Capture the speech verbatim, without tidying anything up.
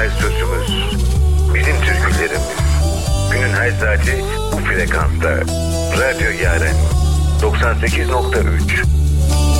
her sözümüz, bizim türkülerimiz. Günün her saati bu frekansta. Radyo Yaren doksan sekiz nokta üç.